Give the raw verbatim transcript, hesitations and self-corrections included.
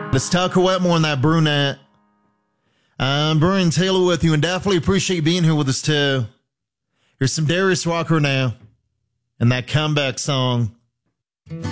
Let's talk Wetmore and that brunette. I'm Brian Taylor with you, and definitely appreciate you being here with us too. Here's some Darius Rucker now, and that comeback song.